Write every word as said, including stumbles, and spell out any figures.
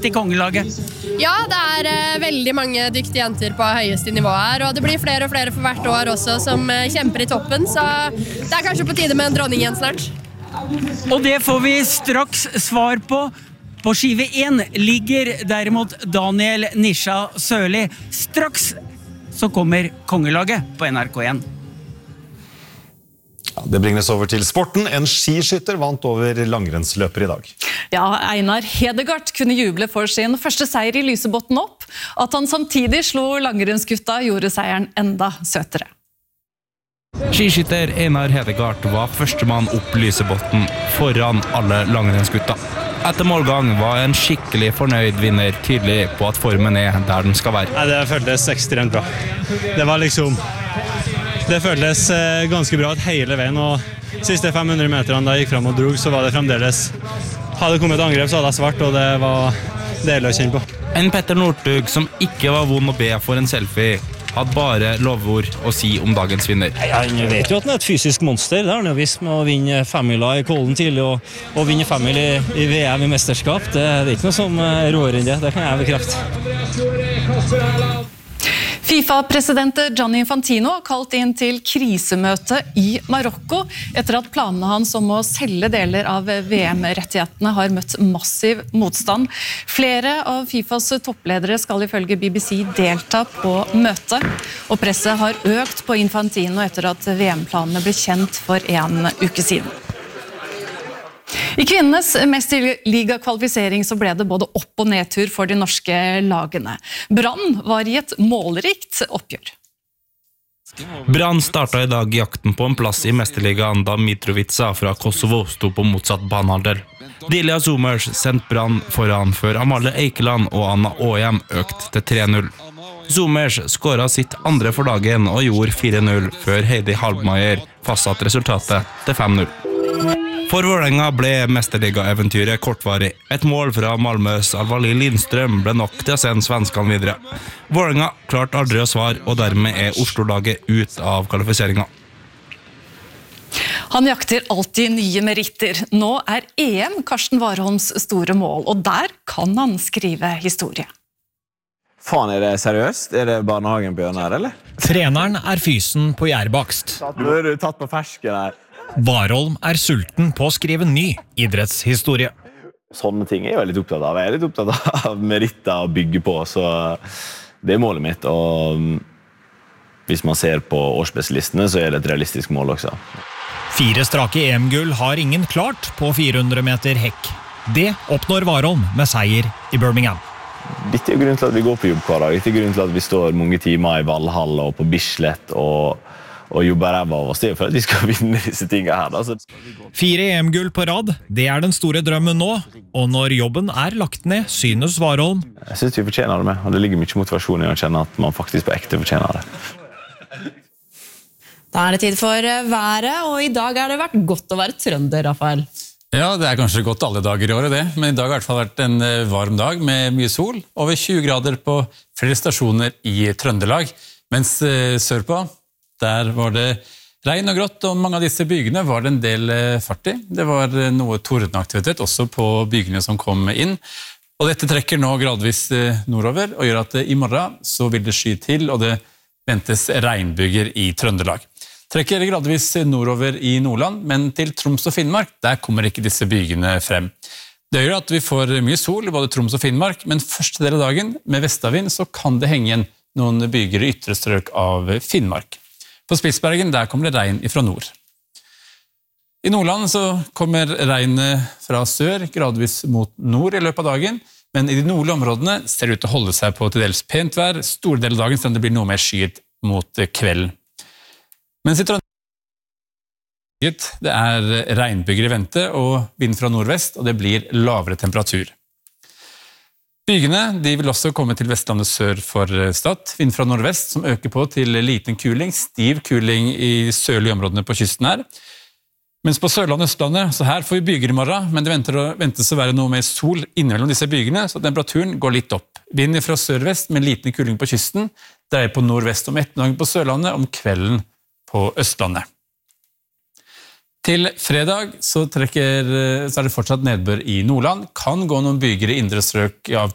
i kongelaget? Ja, det er eh, veldig mange dyktige jenter på høyeste nivå her, og det blir flere og flere for hvert år også som eh, kjemper i toppen, så det er kanskje på tide med en dronning igjen snart. Og det får vi straks svar på. På skive én ligger derimot Daniel Nisha Sørli. Straks så kommer kongelaget på N R K én. Ja, det bringes over til sporten. En skiskytter vant over langrennsløper i dag. Ja, Einar Hedegaard kunne juble for sin første seier i Lysebotn opp. At han samtidig slo langrennsgutta gjorde seieren enda søtere. Skiskytter Einar Hedegaard var førstemann opp Lysebotn foran alle langrennsgutta. Etter målgang var en skikkelig fornøyd vinner tydelig på at formen er der den skal være. Nei, det føltes ekstremt bra. Det var liksom... Det føltes ganske bra hele veien, og siste fem hundre meterne da jeg gikk frem og drog, så var det fremdeles... Hadde det kommet et angrep, så hadde jeg svart, og det var deilig å kjenne på. En Petter Northug som ikke var vond å be for en selfie, hadde bare lovord å si om dagens vinner. Jeg vet jo at han er et fysisk monster, det har han jo visst med å vinne femmila i Kollen tidlig, og, og vinne femmil i, i V M i mesterskap. Det, det er ikke noe som rår inn det, det kan jeg bekrefte. FIFA-president Gianni Infantino har kalt inn til krisemøte i Marokko etter at planene hans om å selge deler av V M-rettighetene har møtt massiv motstand. Flere av FIFAs toppledere skal ifølge B B C delta på møtet, og presset har økt på Infantino etter at V M-planene ble kjent for en uke siden. I kvinnenes mesterligakvalifisering så ble det både opp- og nedtur for de norske lagene. Brann var i et målrikt oppgjør. Brann startet i dag jakten på en plass i mesterligaen da Mitrovica fra Kosovo sto på motsatt banehalvdel. Dilja Zomers sendte Brann foran før Amalie Eikeland og Anna Åhjem økte til tre null. Zomers skåret sitt andre for dagen og gjorde fire null før Heidi Halbmeier fastsatte resultatet til fem null. For Vålerenga ble mesterliga-eventyret kortvarig. Et mål fra Malmøs Alvali Lindstrøm ble nok til å sende svenskene videre. Vålerenga klarte aldri å svare, og dermed er Oslo-laget ut av kvalifiseringen. Han jakter alltid nye meritter. Nå er E M Karsten Warholms store mål, og der kan han skrive historie. Faen, er det seriøst? Er det barnehagen Bjørn her, eller? Treneren er fysen på gjærbakst. Nå er du tatt på fersken her. Warholm er sulten på å skrive ny idrettshistorie. Sånne ting er jeg litt opptatt av. Jeg er litt opptatt av meritter å bygge på, så det er målet mitt. Og hvis man ser på årsbestelistene, så er det et realistisk mål også. Fire strake E M-gull har ingen klart på fire hundre meter hekk. Det oppnår Warholm med seier i Birmingham. Dette er grunnen til at vi går på jobb hver dag. Dette er grunnen til at vi står mange timer i Valhall og på Bislett og og jobber ræva av oss. Det er for at vi skal vinne disse tingene her. Altså. Fire E M-gull på rad, det er den store drømmen nå, og når jobben er lagt ned, synes Warholm. Jeg synes vi fortjener det med, og det ligger mye motivasjon i å kjenne at man faktisk på ekte fortjener det. Da er det tid for været, og i dag har det vært godt å være trønder, Rafael. Ja, det er kanskje godt alle dager i året det, men i dag har det i hvert fall vært en varm dag med mye sol, over tjue grader på flere stasjoner i Trøndelag, mens sørpå, der var det regn og grått, og mange av disse bygene var det en del fart i. Det var noe tordenaktivitet også på bygene som kom inn. Og dette trekker nå gradvis nordover, og gjør at i morgen så vil det sky til, og det ventes regnbyger i Trøndelag. Trekker gradvis nordover i Nordland, men til Troms og Finnmark, der kommer ikke disse bygene frem. Det gjør at vi får mye sol i både Troms og Finnmark, men første del av dagen med vestavind så kan det henge igjen noen byger i ytre strøk av Finnmark. På Spitsbergen der kommer det regn fra nord. I Nordland så kommer regnet fra sør gradvis mot nord i løpet av dagen, men i de nordlige områdene ser det ut til å holde seg på til dels pent vær, store deler av dagen, så det blir noe mer skyet mot kvelden. Mens i Trøndelag det er regnbyger i vente og vind fra nordvest, og det blir lavere temperatur. Bygene de vil også komme til Vestlandet sør for Stad, vind fra nordvest som øker på til liten kuling, stiv kuling i sørlige områdene på kysten her. Mens på Sørlandet og Østlandet, så her får vi byger i morgen, men det venter, ventes å være noe mer sol innimellom disse bygene, så temperaturen går litt opp. Vind fra sørvest med liten kuling på kysten, dreier på nordvest om ettermiddagen på Sørlandet, om kvelden på Østlandet. Til fredag så, trekker, så er det fortsatt nedbør i Nordland, kan gå noen byger i indre strøk av